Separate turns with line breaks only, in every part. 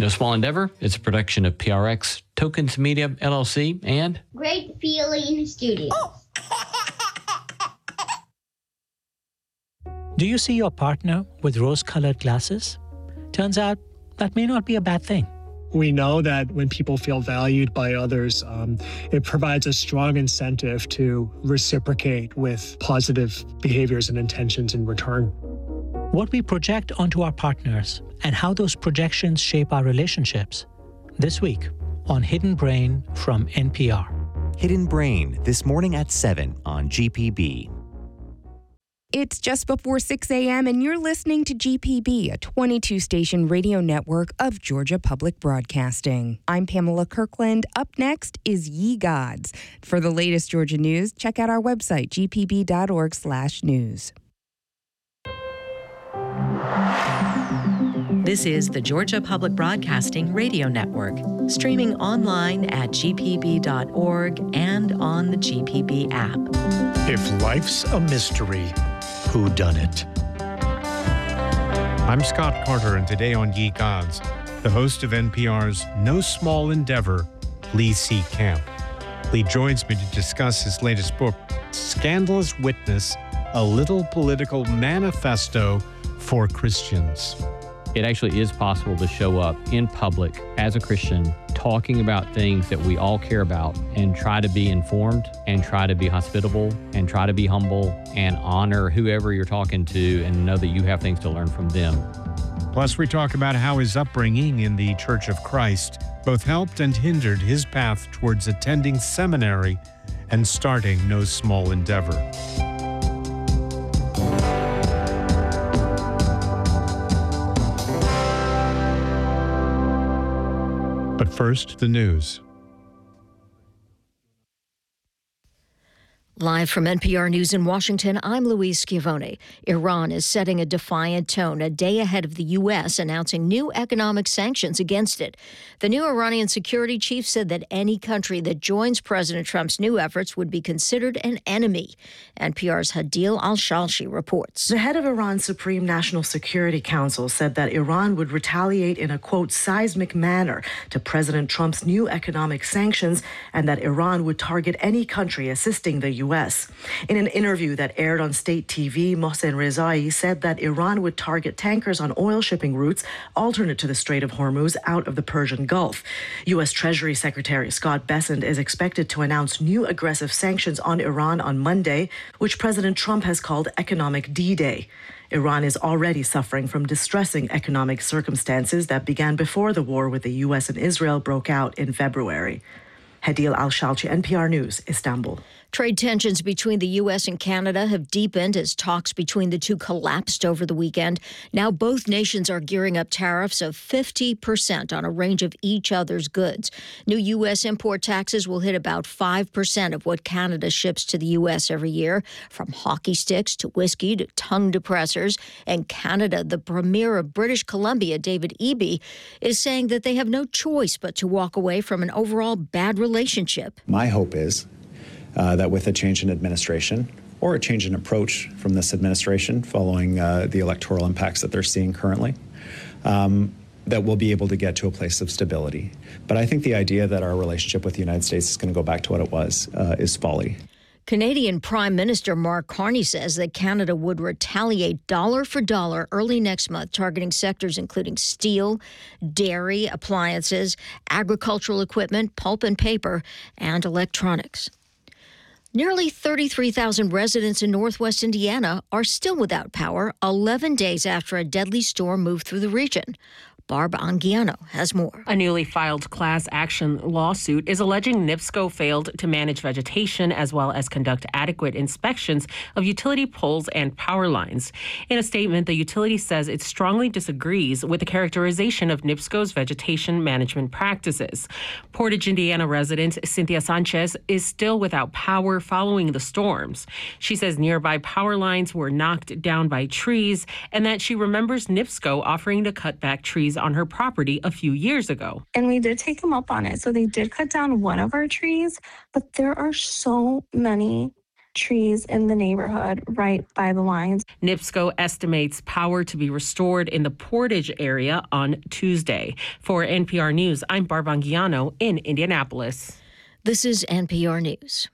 No Small Endeavor is a production of PRX, Tokens Media, LLC, and
Great Feeling Studios.
Do you see your partner with rose-colored glasses? Turns out that may not be a bad thing.
We know that when people feel valued by others, it provides a strong incentive to reciprocate with positive behaviors and intentions in return.
What we project onto our partners and how those projections shape our relationships. This week on Hidden Brain from NPR.
Hidden Brain, this morning at 7 on GPB.
It's just before 6 a.m. and you're listening to GPB, a 22-station radio network of Georgia Public Broadcasting. I'm Pamela Kirkland. Up next is Ye Gods. For the latest Georgia news, check out our website, gpb.org/news.
This is the Georgia Public Broadcasting Radio Network, streaming online at gpb.org and on the GPB app.
If life's a mystery, who done it?
I'm Scott Carter, and today on Ye Gods, the host of NPR's No Small Endeavor, Lee C. Camp. Lee joins me to discuss his latest book, Scandalous Witness, a Little Political Manifesto for Christians.
it actually is possible to show up in public as a Christian, talking about things that we all care about, and try to be informed and try to be hospitable and try to be humble and honor whoever you're talking to and know that you have things to learn from them.
Plus, we talk about how his upbringing in the Church of Christ both helped and hindered his path towards attending seminary and starting no small endeavor. But first, the news.
Live from NPR News in Washington, I'm Louise Schiavone. Iran is setting a defiant tone a day ahead of the U.S. announcing new economic sanctions against it. The new Iranian security chief said that any country that joins President Trump's new efforts would be considered an enemy. NPR's Hadil Al-Shalshi reports.
The head of Iran's Supreme National Security Council said that Iran would retaliate in a, quote, seismic manner to President Trump's new economic sanctions, and that Iran would target any country assisting the U.S. In an interview that aired on state TV, Mohsen Rezai said that Iran would target tankers on oil shipping routes alternate to the Strait of Hormuz out of the Persian Gulf. U.S. Treasury Secretary Scott Bessent is expected to announce new aggressive sanctions on Iran on Monday, which President Trump has called Economic D-Day. Iran is already suffering from distressing economic circumstances that began before the war with the U.S. and Israel broke out in February. Hadil Al-Shalchi, NPR News, Istanbul.
Trade tensions between the U.S. and Canada have deepened as talks between the two collapsed over the weekend. Now both nations are gearing up tariffs of 50% on a range of each other's goods. New U.S. import taxes will hit about 5% of what Canada ships to the U.S. every year, from hockey sticks to whiskey to tongue depressors. And Canada, the premier of British Columbia, David Eby, is saying that they have no choice but to walk away from an overall bad relationship.
My hope is that with a change in administration or a change in approach from this administration following the electoral impacts that they're seeing currently, that we'll be able to get to a place of stability. But I think the idea that our relationship with the United States is going to go back to what it was is folly.
Canadian Prime Minister Mark Carney says that Canada would retaliate dollar for dollar early next month, targeting sectors including steel, dairy, appliances, agricultural equipment, pulp and paper, and electronics. Nearly 33,000 residents in northwest Indiana are still without power 11 days after a deadly storm moved through the region. Barb Anguiano has more.
A newly filed class action lawsuit is alleging NIPSCO failed to manage vegetation as well as conduct adequate inspections of utility poles and power lines. In a statement, the utility says it strongly disagrees with the characterization of NIPSCO's vegetation management practices. Portage, Indiana resident Cynthia Sanchez is still without power following the storms. She says nearby power lines were knocked down by trees and that she remembers NIPSCO offering to cut back trees on her property a few years ago.
And we did take them up on it. So they did cut down one of our trees, but there are so many trees in the neighborhood right by the lines.
NIPSCO estimates power to be restored in the Portage area on Tuesday. For NPR News, I'm Barb Anguiano in Indianapolis.
This is NPR News.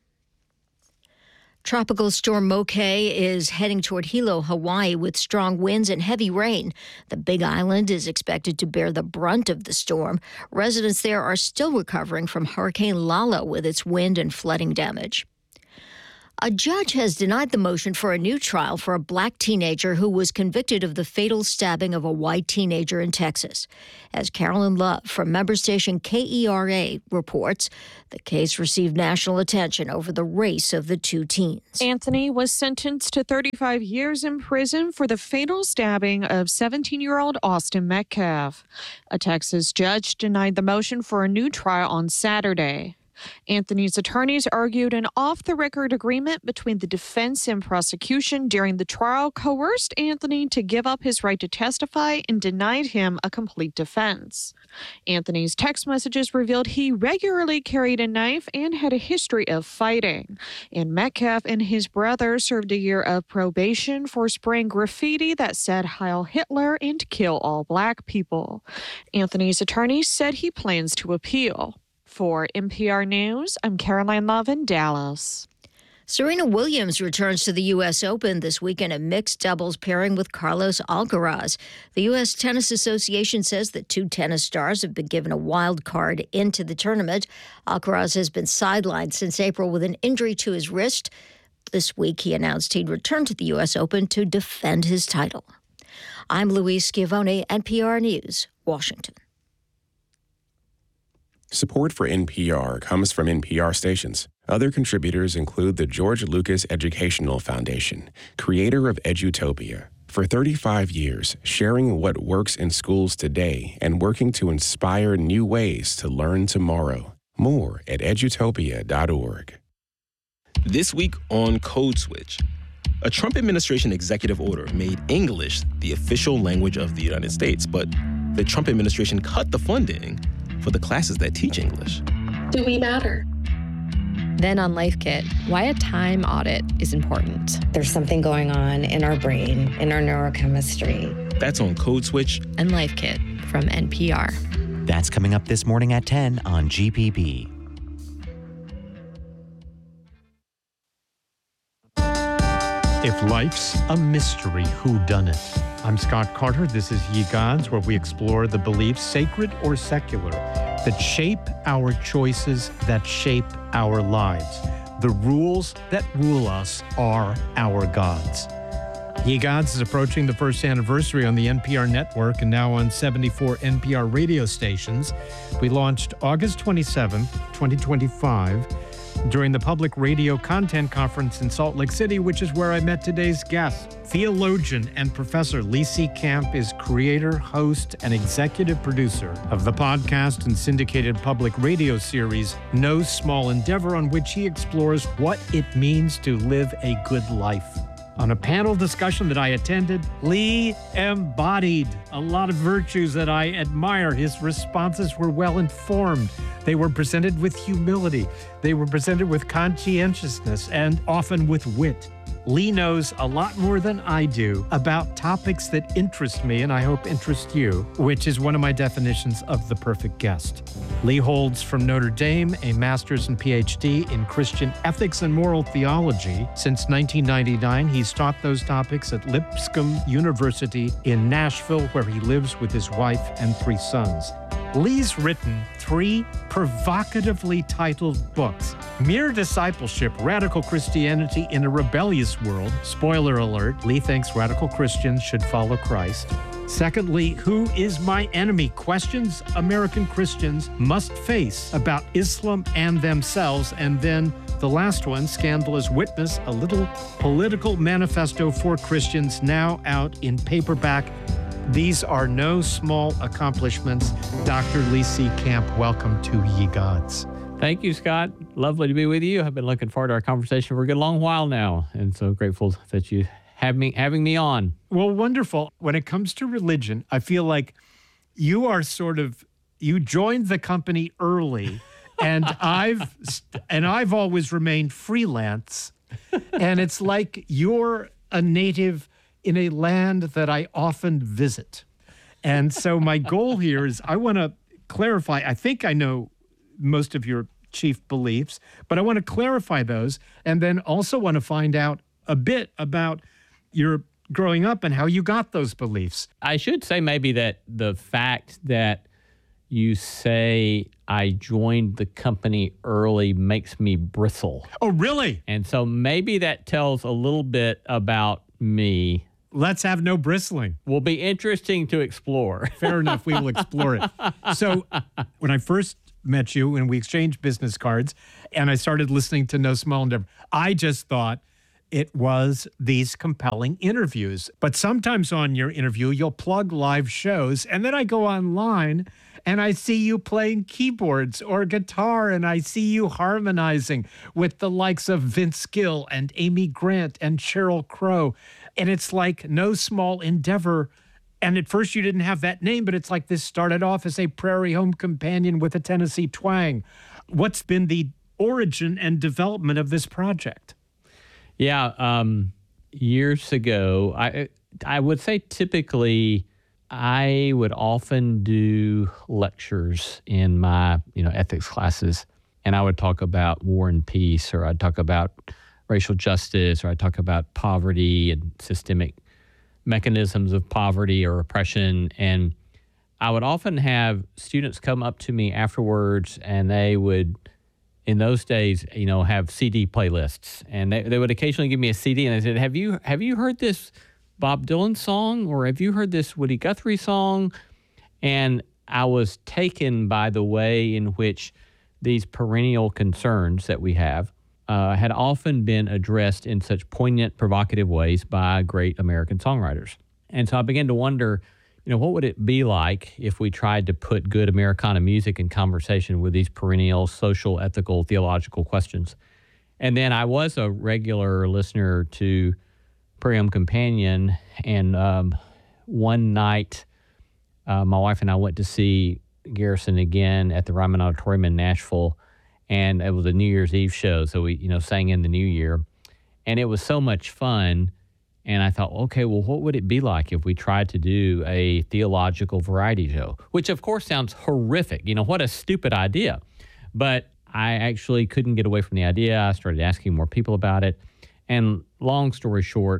Tropical storm Mokai is heading toward Hilo, Hawaii, with strong winds and heavy rain. The Big Island is expected to bear the brunt of the storm. Residents there are still recovering from Hurricane Lala with its wind and flooding damage. A judge has denied the motion for a new trial for a black teenager who was convicted of the fatal stabbing of a white teenager in Texas. As Carolyn Love from member station KERA reports, the case received national attention over the race of the two teens.
Anthony was sentenced to 35 years in prison for the fatal stabbing of 17-year-old Austin Metcalf. A Texas judge denied the motion for a new trial on Saturday. Anthony's attorneys argued an off-the-record agreement between the defense and prosecution during the trial coerced Anthony to give up his right to testify and denied him a complete defense. Anthony's text messages revealed he regularly carried a knife and had a history of fighting. And Metcalf and his brother served a year of probation for spraying graffiti that said Heil Hitler and kill all black people. Anthony's attorneys said he plans to appeal. For NPR News, I'm Caroline Love in Dallas.
Serena Williams returns to the U.S. Open this week in a mixed doubles pairing with Carlos Alcaraz. The U.S. Tennis Association says that two tennis stars have been given a wild card into the tournament. Alcaraz has been sidelined since April with an injury to his wrist. This week, he announced he'd return to the U.S. Open to defend his title. I'm Louise Schiavone, NPR News, Washington.
Support for NPR comes from NPR stations. Other contributors include the George Lucas Educational Foundation, creator of Edutopia. For 35 years, sharing what works in schools today and working to inspire new ways to learn tomorrow. More at edutopia.org.
This week on Code Switch, a Trump administration executive order made English the official language of the United States, but the Trump administration cut the funding for the classes that teach English.
Do we matter? Then on Life Kit, why a time audit is important.
There's something going on in our brain, in our neurochemistry.
That's on Code Switch
and Life Kit from NPR.
That's coming up this morning at 10 on GPB.
If life's a mystery, whodunit? I'm Scott Carter. This is Ye Gods, where we explore the beliefs, sacred or secular, that shape our choices, that shape our lives. The rules that rule us are our gods. Ye Gods is approaching the first anniversary on the NPR network and now on 74 NPR radio stations. We launched August 27, 2025, during the Public Radio Content Conference in Salt Lake City, which is where I met today's guest. Theologian and professor Lee C. Camp is creator, host, and executive producer of the podcast and syndicated public radio series No Small Endeavor, on which he explores what it means to live a good life. On a panel discussion that I attended, Lee embodied a lot of virtues that I admire. His responses were well-informed. They were presented with humility. They were presented with conscientiousness and often with wit. Lee knows a lot more than I do about topics that interest me and I hope interest you, which is one of my definitions of the perfect guest. Lee holds from Notre Dame a master's and PhD in Christian ethics and moral theology. Since 1999, he's taught those topics at Lipscomb University in Nashville, where he lives with his wife and 3 sons. Lee's written 3 provocatively titled books: Mere Discipleship, Radical Christianity in a Rebellious World. Spoiler alert, Lee thinks radical Christians should follow Christ. Secondly, Who is My Enemy? Questions American Christians must face about Islam and themselves. And then the last one, Scandalous Witness, a little political manifesto for Christians, now out in paperback. These are no small accomplishments. Dr. Lee C. Camp, welcome to Ye Gods.
Thank you, Scott. Lovely to be with you. I've been looking forward to our conversation for a good long while now, and so grateful that you having me on.
Well, wonderful. When it comes to religion, I feel like you are you joined the company early, and I've always remained freelance And it's like you're a native in a land that I often visit. And so my goal here is I want to clarify. I think I know most of your chief beliefs, but I want to clarify those, and then also want to find out a bit about your growing up and how you got those beliefs.
I should say maybe that the fact that you say I joined the company early makes me bristle.
Oh, really?
And so maybe that tells a little bit about me.
Let's have no bristling.
Will be interesting to explore.
Fair enough. We will explore it. So when I first met you and we exchanged business cards and I started listening to No Small Endeavor, I just thought it was these compelling interviews. But sometimes on your interview, you'll plug live shows, and then I go online and I see you playing keyboards or guitar, and I see you harmonizing with the likes of Vince Gill and Amy Grant and Sheryl Crow. And it's like No Small Endeavor. And at first you didn't have that name, but it's like this started off as a prairie home companion with a Tennessee twang. What's been the origin and development of this project?
Yeah, years ago, I would say typically I would often do lectures in my ethics classes, and I would talk about war and peace, or I'd talk about racial justice, or I'd talk about poverty and systemic mechanisms of poverty or oppression. And I would often have students come up to me afterwards, and they would, in those days, have CD playlists, and they would occasionally give me a CD, and they said, have you heard this Bob Dylan song, or have you heard this Woody Guthrie song? And I was taken by the way in which these perennial concerns that we have had often been addressed in such poignant, provocative ways by great American songwriters. And so I began to wonder, what would it be like if we tried to put good Americana music in conversation with these perennial social, ethical, theological questions? And then I was a regular listener to Prairie Home Companion, and one night my wife and I went to see Garrison again at the Ryman Auditorium in Nashville, and it was a New Year's Eve show, so we sang in the new year, and it was so much fun. And I thought, okay, well, what would it be like if we tried to do a theological variety show? Which, of course, sounds horrific. What a stupid idea. But I actually couldn't get away from the idea. I started asking more people about it. And long story short,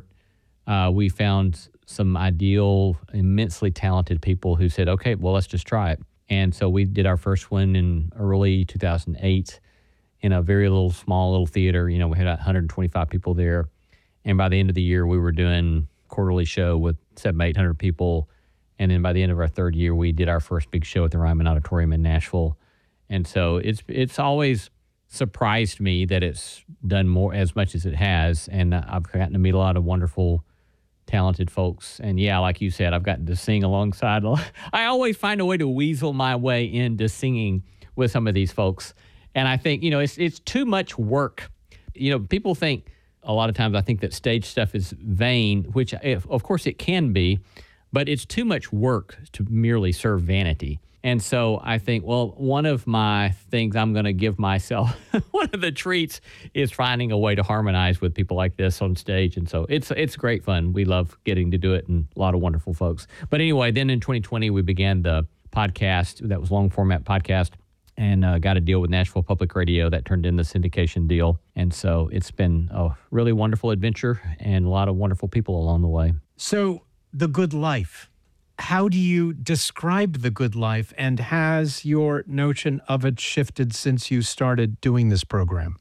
we found some ideal, immensely talented people who said, okay, well, let's just try it. And so we did our first one in early 2008 in a very small little theater. We had 125 people there. And by the end of the year, we were doing a quarterly show with 700-800 people. And then by the end of our third year, we did our first big show at the Ryman Auditorium in Nashville. And so it's always surprised me that it's done more as much as it has. And I've gotten to meet a lot of wonderful, talented folks. And yeah, like you said, I've gotten to sing alongside. I always find a way to weasel my way into singing with some of these folks. And I think, it's too much work. People think, a lot of times I think that stage stuff is vain, which of course it can be, but it's too much work to merely serve vanity. And so I think, well, one of my things I'm going to give myself, one of the treats is finding a way to harmonize with people like this on stage. And so it's great fun. We love getting to do it, and a lot of wonderful folks. But anyway, then in 2020, we began the podcast. That was long format podcast. And got a deal with Nashville Public Radio that turned in the syndication deal. And so it's been a really wonderful adventure and a lot of wonderful people along the way.
So The Good Life, how do you describe The Good Life, and has your notion of it shifted since you started doing this program?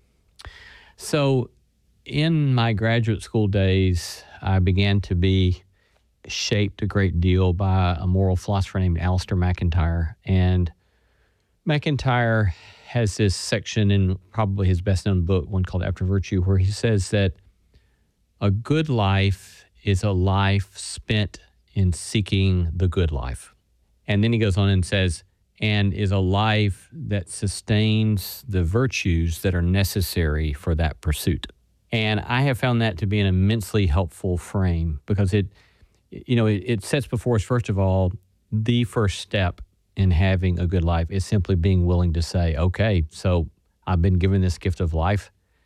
So in my graduate school days, I began to be shaped a great deal by a moral philosopher named Alistair McIntyre. And McIntyre has this section in probably his best-known book, one called After Virtue, where he says that a good life is a life spent in seeking the good life. And then he goes on and says, and is a life that sustains the virtues that are necessary for that pursuit. And I have found that to be an immensely helpful frame, because it sets before us, first of all, the first step in having a good life is simply being willing to say, okay, so I've been given this gift of life,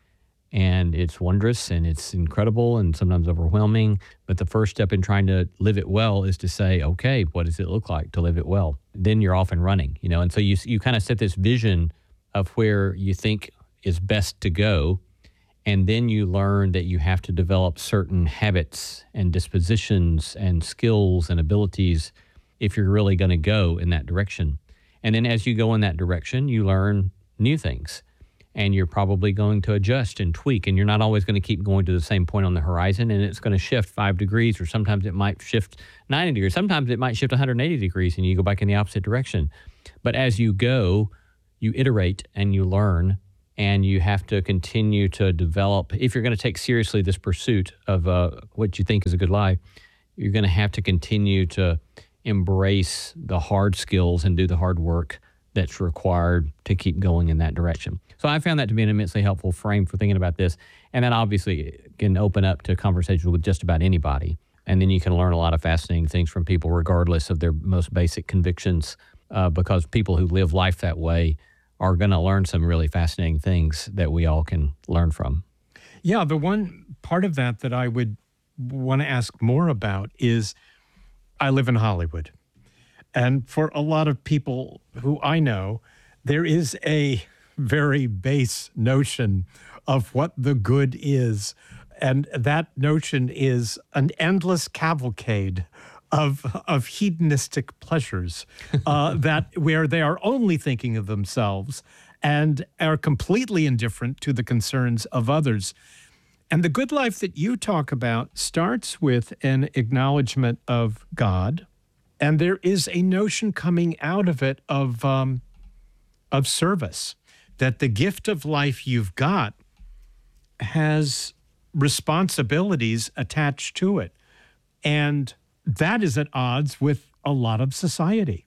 And it's wondrous and it's incredible and sometimes overwhelming. But the first step in trying to live it well is to say, okay, what does it look like to live it well? Then you're off and running, And so you kind of set this vision of where you think is best to go. And then you learn that you have to develop certain habits and dispositions and skills and abilities if you're really going to go in that direction. And then as you go in that direction, you learn new things. And you're probably going to adjust and tweak, and you're not always going to keep going to the same point on the horizon, and it's going to shift 5 degrees, or sometimes it might shift 90 degrees. Sometimes it might shift 180 degrees, and you go back in the opposite direction. But as you go, you iterate and you learn, and you have to continue to develop. If you're going to take seriously this pursuit of what you think is a good life, you're going to have to continue to embrace the hard skills and do the hard work that's required to keep going in that direction. So I found that to be an immensely helpful frame for thinking about this. And that obviously can open up to conversations with just about anybody. And then you can learn a lot of fascinating things from people regardless of their most basic convictions, because people who live life that way are going to learn some really fascinating things that we all can learn from.
Yeah, the one part of that I would want to ask more about is I live in Hollywood. And for a lot of people who I know, there is a very base notion of what the good is. And that notion is an endless cavalcade of hedonistic pleasures that where they are only thinking of themselves and are completely indifferent to the concerns of others. And the good life that you talk about starts with an acknowledgement of God. And there is a notion coming out of it of service, that the gift of life you've got has responsibilities attached to it. And that is at odds with a lot of society.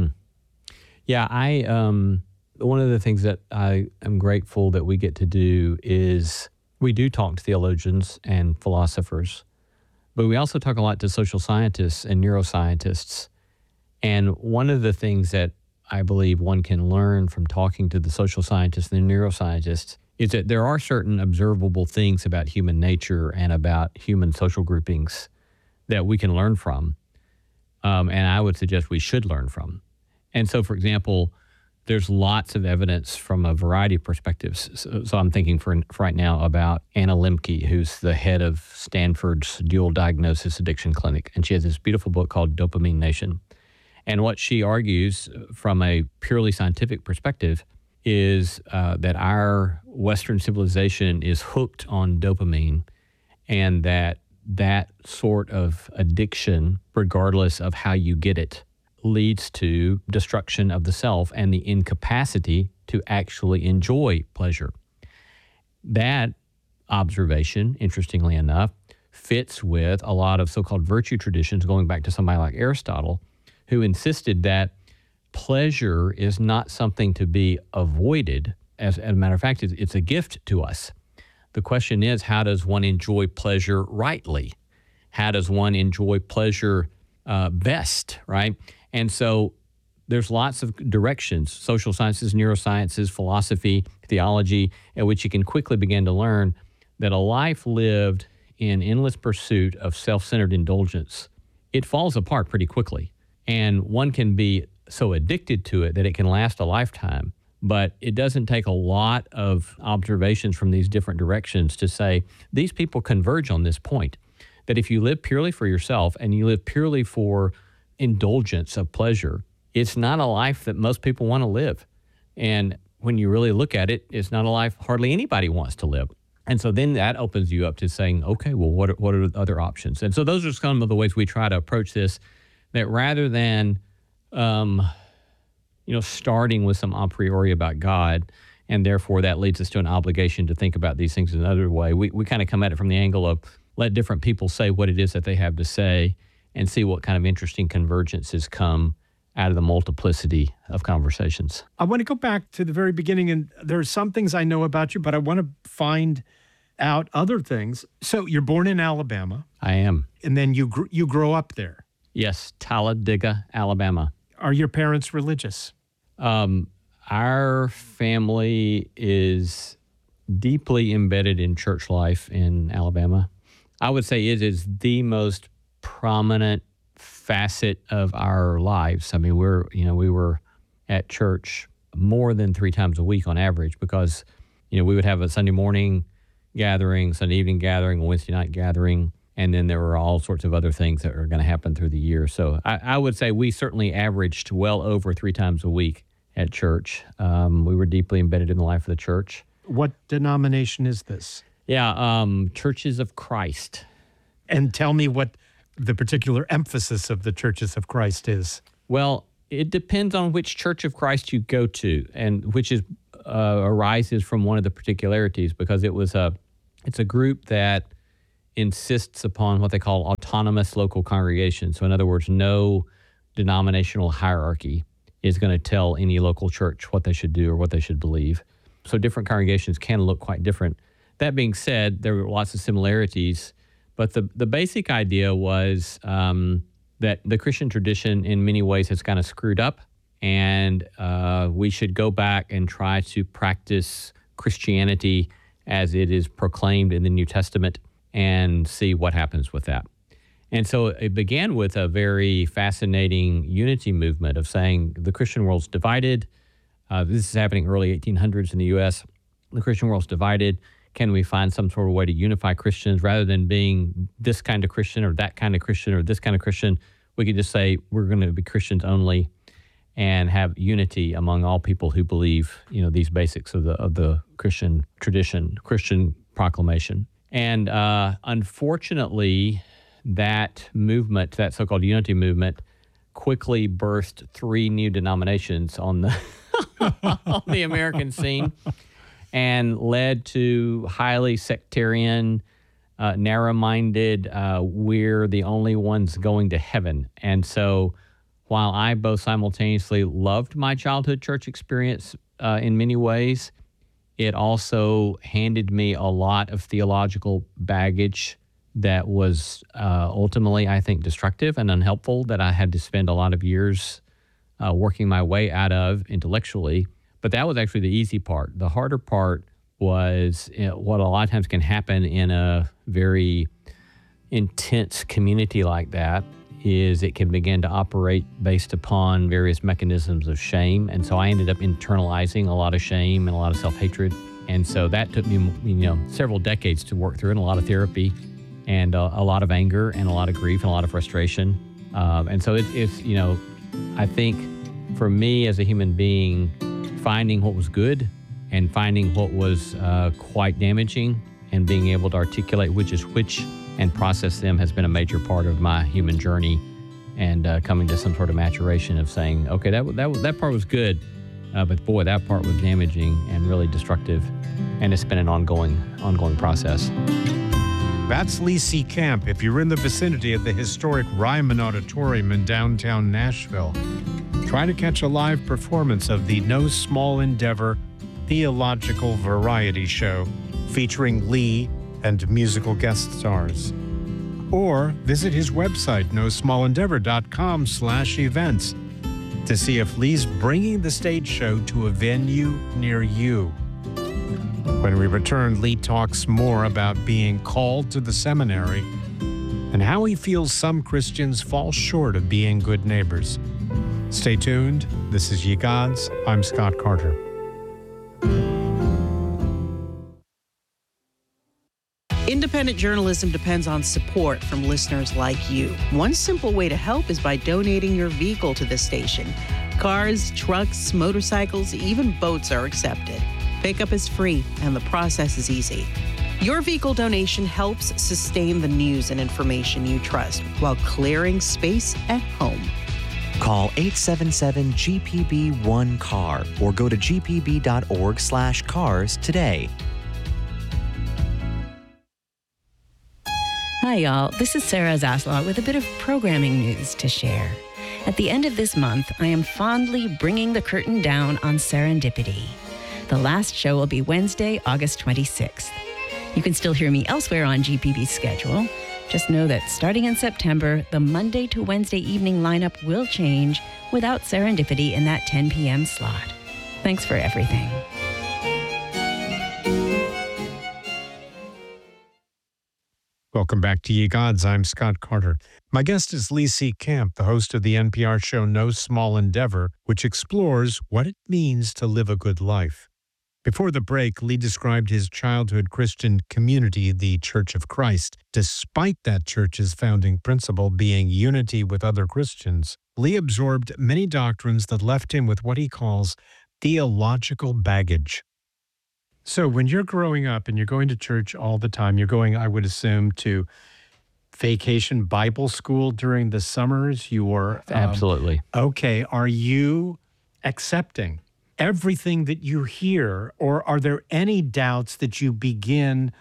Yeah, one of the things that I am grateful that we get to do is we do talk to theologians and philosophers, but we also talk a lot to social scientists and neuroscientists. And one of the things that I believe one can learn from talking to the social scientists and the neuroscientists is that there are certain observable things about human nature and about human social groupings that we can learn from, and I would suggest we should learn from. And so, for example, there's lots of evidence from a variety of perspectives. So I'm thinking for right now about Anna Lembke, who's the head of Stanford's Dual Diagnosis Addiction Clinic. And she has this beautiful book called Dopamine Nation. And what she argues from a purely scientific perspective is that our Western civilization is hooked on dopamine, and that sort of addiction, regardless of how you get it, leads to destruction of the self and the incapacity to actually enjoy pleasure. That observation, interestingly enough, fits with a lot of so-called virtue traditions, going back to somebody like Aristotle, who insisted that pleasure is not something to be avoided. As a matter of fact, it's a gift to us. The question is, how does one enjoy pleasure rightly? How does one enjoy pleasure best, right? And so there's lots of directions, social sciences, neurosciences, philosophy, theology, at which you can quickly begin to learn that a life lived in endless pursuit of self-centered indulgence, it falls apart pretty quickly. And one can be so addicted to it that it can last a lifetime. But it doesn't take a lot of observations from these different directions to say these people converge on this point, that if you live purely for yourself and you live purely for indulgence of pleasure, it's not a life that most people want to live. And when you really look at it, it's not a life hardly anybody wants to live. And so then that opens you up to saying, okay, well, what are the other options? And so those are some of the ways we try to approach this, that rather than starting with some a priori about God, and therefore that leads us to an obligation to think about these things in another way. We kind of come at it from the angle of let different people say what it is that they have to say and see what kind of interesting convergences come out of the multiplicity of conversations.
I want to go back to the very beginning, and there are some things I know about you, but I want to find out other things. So you're born in Alabama.
I am.
And then you grow up there.
Yes, Talladega, Alabama.
Are your parents religious?
Our family is deeply embedded in church life in Alabama. I would say it is the most prominent facet of our lives. I mean, we were at church more than 3 times a week on average because, we would have a Sunday morning gathering, Sunday evening gathering, a Wednesday night gathering, and then there were all sorts of other things that are going to happen through the year. So I would say we certainly averaged well over 3 times a week at church. We were deeply embedded in the life of the church.
What denomination is this?
Yeah, Churches of Christ.
And tell me what the particular emphasis of the Churches of Christ is.
Well, it depends on which Church of Christ you go to, and which is arises from one of the particularities, because it's a group that insists upon what they call autonomous local congregations. So in other words, no denominational hierarchy is going to tell any local church what they should do or what they should believe. So different congregations can look quite different. That being said, there were lots of similarities, but the basic idea was that the Christian tradition in many ways has kind of screwed up, and we should go back and try to practice Christianity as it is proclaimed in the New Testament and see what happens with that. And so it began with a very fascinating unity movement of saying the Christian world's divided. This is happening early 1800s in the U.S. The Christian world's divided. Can we find some sort of way to unify Christians rather than being this kind of Christian or that kind of Christian or this kind of Christian? We could just say we're going to be Christians only and have unity among all people who believe, these basics of the Christian tradition, Christian proclamation. And unfortunately, that movement, that so-called unity movement, quickly birthed 3 new denominations on the on the American scene, and led to highly sectarian, narrow-minded, we're the only ones going to heaven. And so while I both simultaneously loved my childhood church experience in many ways, it also handed me a lot of theological baggage that was ultimately, I think, destructive and unhelpful, that I had to spend a lot of years working my way out of intellectually. But that was actually the easy part. The harder part was what a lot of times can happen in a very intense community like that is it can begin to operate based upon various mechanisms of shame. And so I ended up internalizing a lot of shame and a lot of self-hatred. And so that took me, several decades to work through, and a lot of therapy and a lot of anger and a lot of grief and a lot of frustration. And so it's I think for me as a human being, finding what was good and finding what was quite damaging and being able to articulate which is which and process them has been a major part of my human journey, and coming to some sort of maturation of saying, okay, that part was good, but boy, that part was damaging and really destructive, and it's been an ongoing process.
That's Lee C. Camp. If you're in the vicinity of the historic Ryman Auditorium in downtown Nashville, try to catch a live performance of the No Small Endeavor Theological Variety Show featuring Lee and musical guest stars. Or visit his website, nosmallendeavor.com/events, to see if Lee's bringing the stage show to a venue near you. When we return, Lee talks more about being called to the seminary and how he feels some Christians fall short of being good neighbors. Stay tuned. This is Ye Gods. I'm Scott Carter.
Independent journalism depends on support from listeners like you. One simple way to help is by donating your vehicle to the station. Cars, trucks, motorcycles, even boats are accepted. Pickup is free, and the process is easy. Your vehicle donation helps sustain the news and information you trust while clearing space at home.
Call 877-GPB-1-CAR or go to gpb.org/cars today.
Hi, y'all. This is Sarah Zaslaw with a bit of programming news to share. At the end of this month, I am fondly bringing the curtain down on Serendipity. The last show will be Wednesday, August 26th. You can still hear me elsewhere on GPB's schedule. Just know that starting in September, the Monday to Wednesday evening lineup will change without Serendipity in that 10 p.m. slot. Thanks for everything.
Welcome back to Ye Gods. I'm Scott Carter. My guest is Lee C. Camp, the host of the NPR show No Small Endeavor, which explores what it means to live a good life. Before the break, Lee described his childhood Christian community, the Church of Christ. Despite that church's founding principle being unity with other Christians, Lee absorbed many doctrines that left him with what he calls theological baggage. So when you're growing up and you're going to church all the time, you're going, I would assume, to vacation Bible school during the summers. You're
Absolutely.
Okay. Are you accepting everything that you hear, or are there any doubts that begin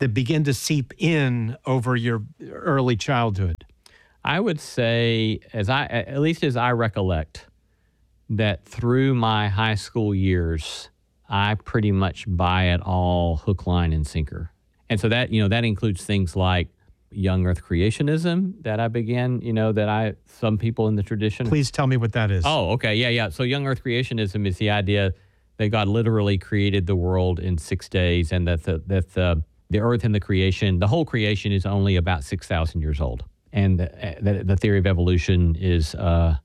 to seep in over your early childhood?
I would say, at least as I recollect, that through my high school years, I pretty much buy it all hook, line, and sinker. And so that includes things like young earth creationism that I began, some people in the tradition.
Please tell me what that is.
Oh, okay. Yeah. So young earth creationism is the idea that God literally created the world in 6 days, and that the earth and the whole creation is only about 6,000 years old. And the theory of evolution is a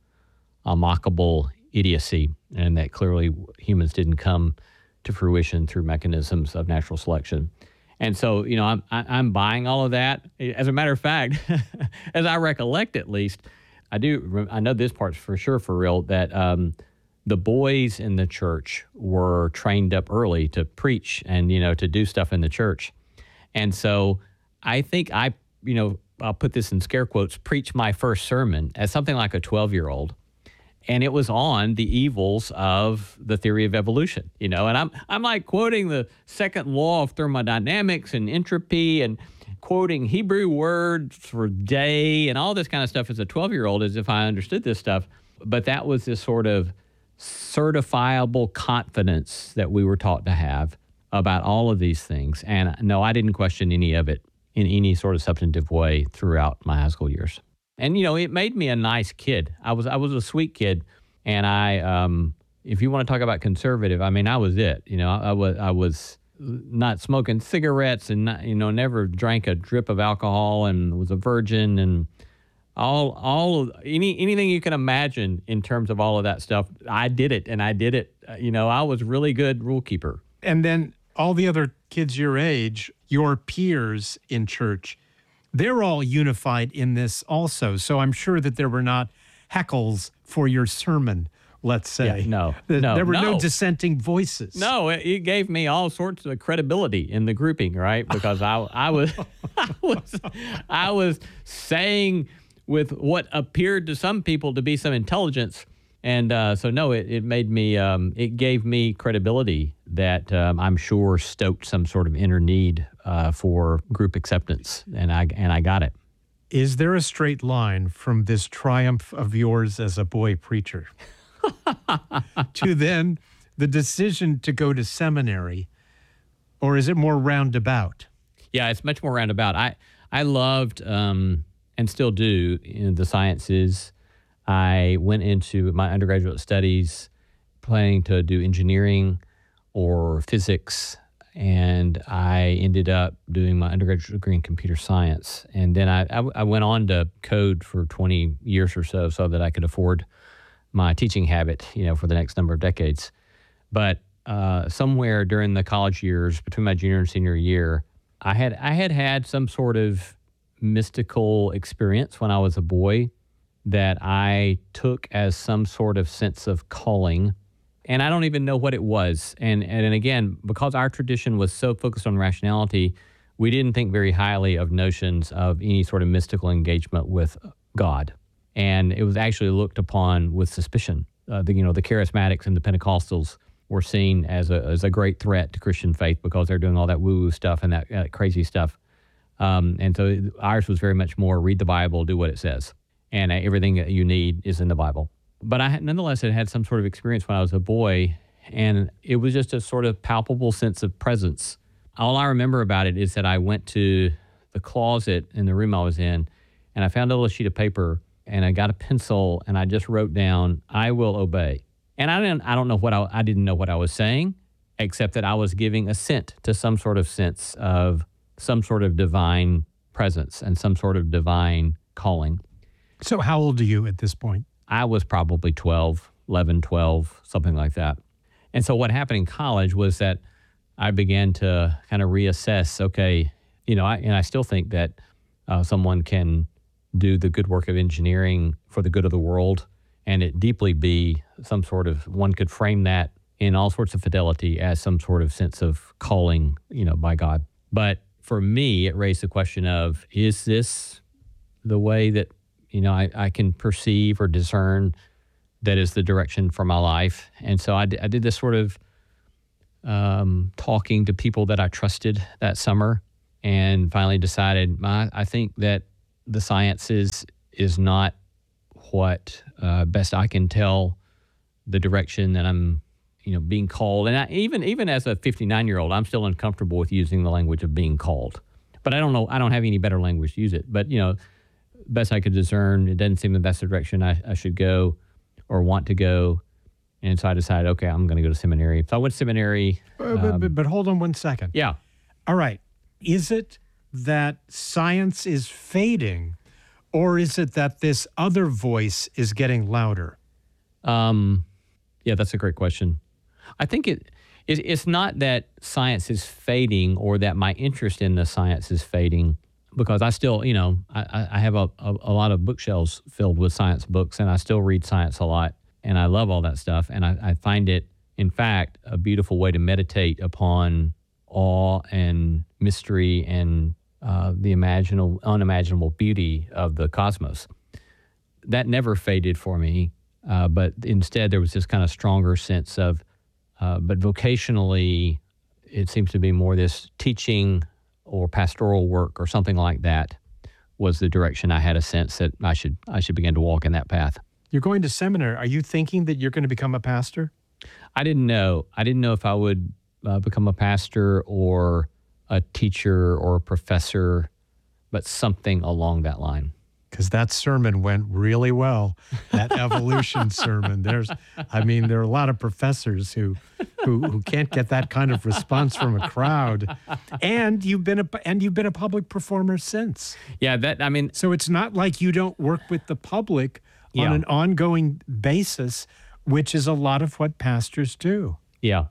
mockable idiocy, and that clearly humans didn't come to fruition through mechanisms of natural selection. And so, I'm buying all of that. As a matter of fact, as I recollect at least, I know this part's for sure for real, that the boys in the church were trained up early to preach and, to do stuff in the church. And so I think I'll put this in scare quotes, preach my first sermon as something like a 12-year-old. And it was on the evils of the theory of evolution, and I'm like quoting the second law of thermodynamics and entropy and quoting Hebrew words for day and all this kind of stuff as a 12-year-old, as if I understood this stuff. But that was this sort of certifiable confidence that we were taught to have about all of these things. And no, I didn't question any of it in any sort of substantive way throughout my high school years. And, it made me a nice kid. I was a sweet kid. And I, if you want to talk about conservative, I was it. I was not smoking cigarettes and, never drank a drip of alcohol and was a virgin and anything you can imagine in terms of all of that stuff. I did it, and I did it. I was really good rule keeper.
And then all the other kids your age, your peers in church, they're all unified in this also. So I'm sure that there were not heckles for your sermon, let's say.
Yeah,
There were no dissenting voices.
No, it gave me all sorts of credibility in the grouping, right? Because I was saying with what appeared to some people to be some intelligence. And it made me, it gave me credibility that I'm sure stoked some sort of inner need for group acceptance, and I got it.
Is there a straight line from this triumph of yours as a boy preacher to then the decision to go to seminary, or is it more roundabout?
Yeah, it's much more roundabout. I loved and still do the sciences. I went into my undergraduate studies planning to do engineering or physics, and I ended up doing my undergraduate degree in computer science. And then I went on to code for 20 years or so that I could afford my teaching habit, for the next number of decades. But somewhere during the college years, between my junior and senior year, I had some sort of mystical experience when I was a boy that I took as some sort of sense of calling. And I don't even know what it was. And again, because our tradition was so focused on rationality, we didn't think very highly of notions of any sort of mystical engagement with God. And it was actually looked upon with suspicion. The charismatics and the Pentecostals were seen as a great threat to Christian faith because they're doing all that woo-woo stuff and that crazy stuff. And so ours was very much more read the Bible, do what it says. And everything that you need is in the Bible. But I nonetheless had some sort of experience when I was a boy, and it was just a sort of palpable sense of presence. All I remember about it is that I went to the closet in the room I was in, and I found a little sheet of paper, and I got a pencil, and I just wrote down, "I will obey." And I didn't know what I was saying, except that I was giving assent to some sort of sense of some sort of divine presence and some sort of divine calling.
So how old are you at this point?
I was probably 11, 12, something like that. And so what happened in college was that I began to kind of reassess, okay, I still think that someone can do the good work of engineering for the good of the world, and it deeply be some sort of, one could frame that in all sorts of fidelity as some sort of sense of calling, by God. But for me, it raised the question of, is this the way that, I can perceive or discern that is the direction for my life? And so I did this sort of talking to people that I trusted that summer, and finally decided, I think that the sciences is not what best I can tell the direction that I'm, being called. And even as a 59-year-old, I'm still uncomfortable with using the language of being called. But I don't know, I don't have any better language to use it. But, best I could discern, it doesn't seem that that's the direction I should go or want to go. And so I decided, okay, I'm going to go to seminary. So I went to seminary.
But hold on one second.
Yeah.
All right. Is it that science is fading, or is it that this other voice is getting louder?
Yeah, that's a great question. I think it's not that science is fading or that my interest in the science is fading, because I still, I have a lot of bookshelves filled with science books, and I still read science a lot, and I love all that stuff. And I find it, in fact, a beautiful way to meditate upon awe and mystery and the unimaginable beauty of the cosmos. That never faded for me, but instead there was this kind of stronger sense of, but vocationally, it seems to be more this teaching or pastoral work or something like that was the direction. I had a sense that I should begin to walk in that path.
You're going to seminary. Are you thinking that you're going to become a pastor?
I didn't know. I didn't know if I would become a pastor or a teacher or a professor, but something along that line.
Because that sermon went really well, that evolution sermon. There are a lot of professors who can't get that kind of response from a crowd. And you've been a public performer since.
Yeah,
so it's not like you don't work with the public on an ongoing basis, which is a lot of what pastors do.
Yeah.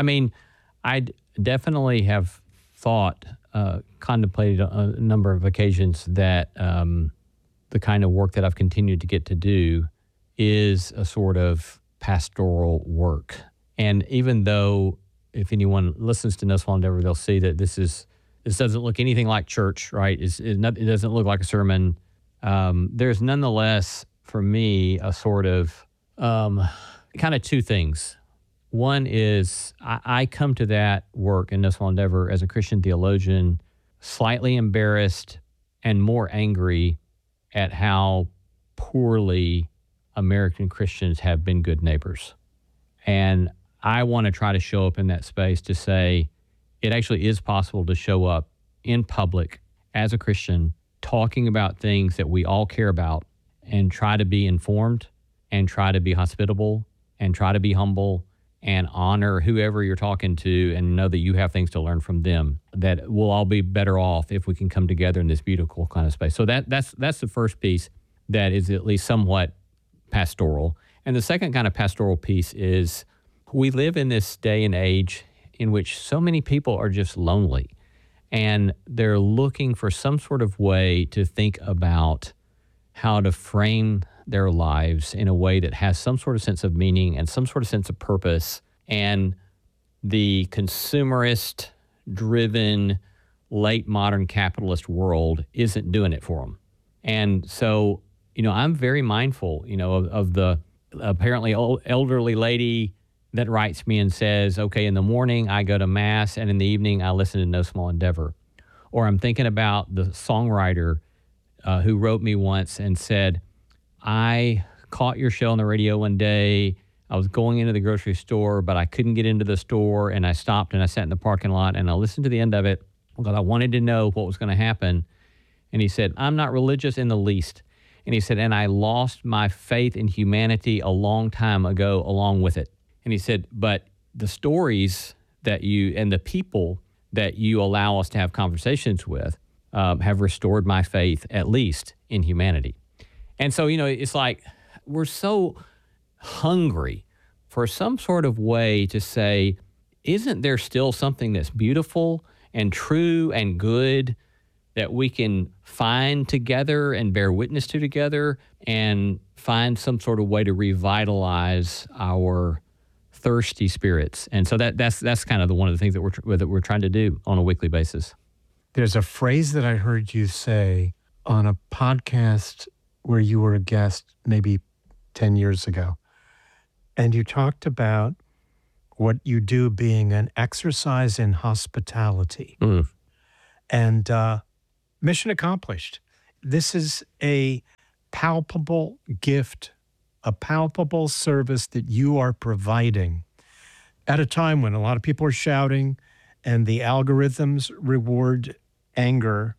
I definitely have contemplated a number of occasions that the kind of work that I've continued to get to do is a sort of pastoral work. And even though, if anyone listens to No Small Endeavor, they'll see that this doesn't look anything like church, right? It doesn't look like a sermon. There's nonetheless, for me, a sort of kind of two things. One is I come to that work in No Small Endeavor as a Christian theologian, slightly embarrassed and more angry at how poorly American Christians have been good neighbors. And I want to try to show up in that space to say it actually is possible to show up in public as a Christian, talking about things that we all care about, and try to be informed and try to be hospitable and try to be humble and honor whoever you're talking to and know that you have things to learn from them, that we'll all be better off if we can come together in this beautiful kind of space. So that's the first piece that is at least somewhat pastoral. And the second kind of pastoral piece is we live in this day and age in which so many people are just lonely, and they're looking for some sort of way to think about how to frame their lives in a way that has some sort of sense of meaning and some sort of sense of purpose. And the consumerist-driven, late modern capitalist world isn't doing it for them. And so, I'm very mindful, of the apparently elderly lady that writes me and says, okay, in the morning I go to Mass and in the evening I listen to No Small Endeavor. Or I'm thinking about the songwriter who wrote me once and said, I caught your show on the radio one day. I was going into the grocery store, but I couldn't get into the store, and I stopped and I sat in the parking lot and I listened to the end of it because I wanted to know what was going to happen. And he said, I'm not religious in the least. And he said, and I lost my faith in humanity a long time ago along with it. And he said, but the stories that you and the people that you allow us to have conversations with have restored my faith, at least in humanity. And so, it's like we're so hungry for some sort of way to say, isn't there still something that's beautiful and true and good that we can find together and bear witness to together and find some sort of way to revitalize our thirsty spirits? And so that's kind of one of the things that we're trying to do on a weekly basis.
There's a phrase that I heard you say on a podcast where you were a guest maybe 10 years ago. And you talked about what you do being an exercise in hospitality. And mission accomplished. This is a palpable gift, a palpable service that you are providing at a time when a lot of people are shouting and the algorithms reward anger.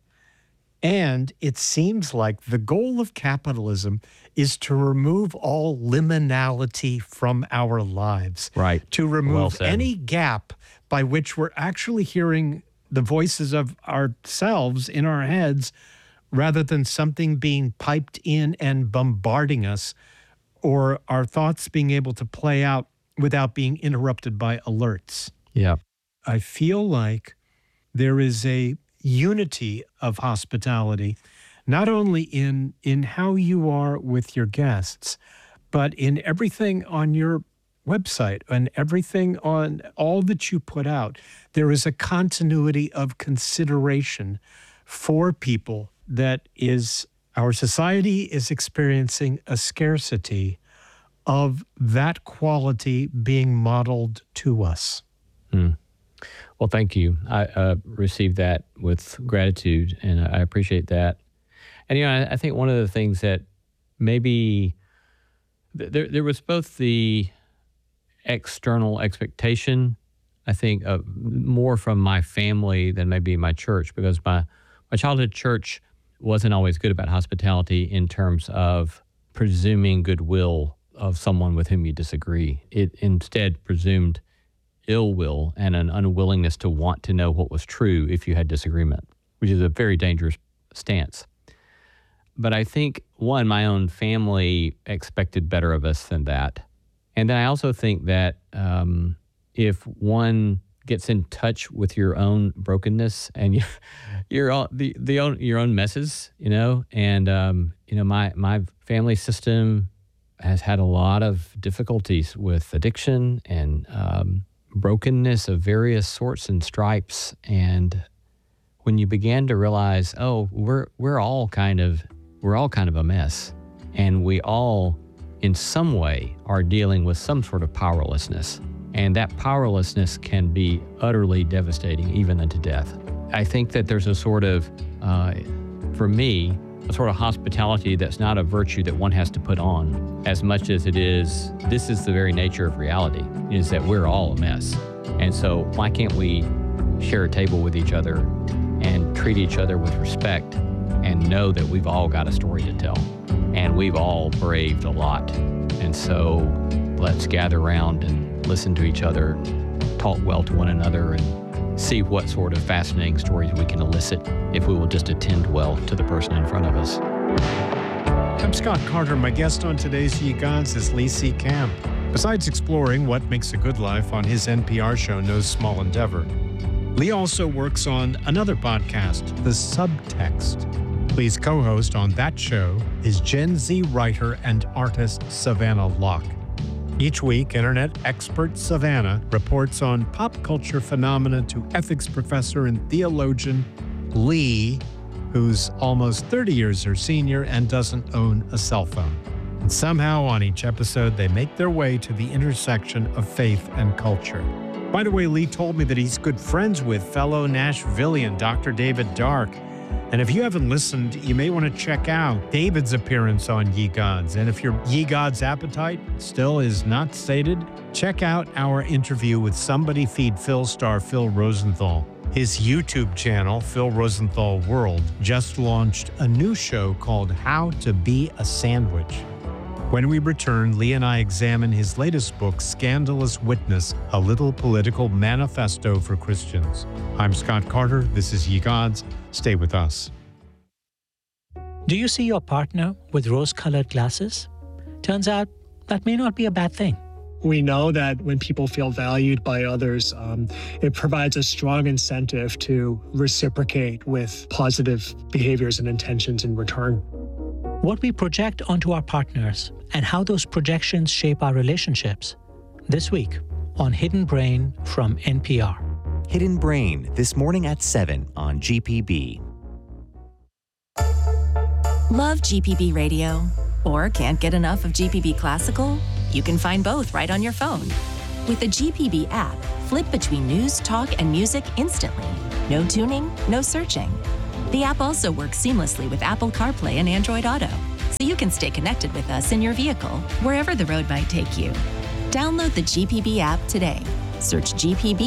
And it seems like the goal of capitalism is to remove all liminality from our lives.
Right.
To remove any gap by which we're actually hearing the voices of ourselves in our heads rather than something being piped in and bombarding us, or our thoughts being able to play out without being interrupted by alerts.
Yeah.
I feel like there is a unity of hospitality, not only in how you are with your guests, but in everything on your website and everything on all that you put out. There is a continuity of consideration for people that is, our society is experiencing a scarcity of that quality being modeled to us.
Well, thank you. I received that with gratitude, and I appreciate that. And, I think one of the things that maybe there was both the external expectation, I think, more from my family than maybe my church, because my childhood church wasn't always good about hospitality in terms of presuming goodwill of someone with whom you disagree. It instead presumed ill will and an unwillingness to want to know what was true if you had disagreement, which is a very dangerous stance. But I think, one, my own family expected better of us than that. And then I also think that if one gets in touch with your own brokenness and your own messes, and my family system has had a lot of difficulties with addiction and brokenness of various sorts and stripes. And when you began to realize, we're all kind of a mess, and we all in some way are dealing with some sort of powerlessness, and that powerlessness can be utterly devastating, even unto death. I think that there's a sort of, for me, a sort of hospitality that's not a virtue that one has to put on as much as it is, this is the very nature of reality, is that we're all a mess. And so why can't we share a table with each other and treat each other with respect and know that we've all got a story to tell and we've all braved a lot. And so let's gather around and listen to each other, talk well to one another, and see what sort of fascinating stories we can elicit if we will just attend well to the person in front of us.
I'm Scott Carter. My guest on today's Ye Gods is Lee C. Camp. Besides exploring what makes a good life on his NPR show, No Small Endeavor, Lee also works on another podcast, The Subtext. Lee's co-host on that show is Gen Z writer and artist Savannah Locke. Each week, internet expert Savannah reports on pop culture phenomena to ethics professor and theologian Lee, who's almost 30 years her senior and doesn't own a cell phone. And somehow on each episode, they make their way to the intersection of faith and culture. By the way, Lee told me that he's good friends with fellow Nashvilleian Dr. David Dark. And if you haven't listened, you may want to check out David's appearance on Ye Gods. And if your Ye Gods appetite still is not sated, check out our interview with Somebody Feed Phil star Phil Rosenthal. His YouTube channel, Phil Rosenthal World, just launched a new show called How to Be a Sandwich.
When we return, Lee and I examine his latest book, Scandalous Witness, a little political manifesto for Christians. I'm Scott Carter. This is Ye Gods. Stay with us.
Do you see your partner with rose-colored glasses? Turns out that may not be a bad thing.
We know that when people feel valued by others, it provides a strong incentive to reciprocate with positive behaviors and intentions in return.
What we project onto our partners and how those projections shape our relationships. This week on Hidden Brain from NPR.
Hidden Brain, this morning at 7 on GPB.
Love GPB Radio? Or can't get enough of GPB Classical? You can find both right on your phone. With the GPB app, flip between news, talk, and music instantly. No tuning, no searching. The app also works seamlessly with Apple CarPlay and Android Auto, so you can stay connected with us in your vehicle, wherever the road might take you. Download the GPB app today. Search GPB